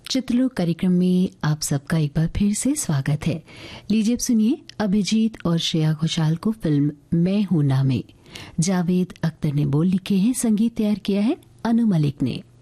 चित्रलोक कार्यक्रम में आप सबका एक बार फिर से स्वागत है। लीजिए अब सुनिए अभिजीत और श्रेया घोषाल को फिल्म मैं हूं ना में जावेद अख्तर ने बोल लिखे हैं, संगीत तैयार किया है अनु मलिक ने।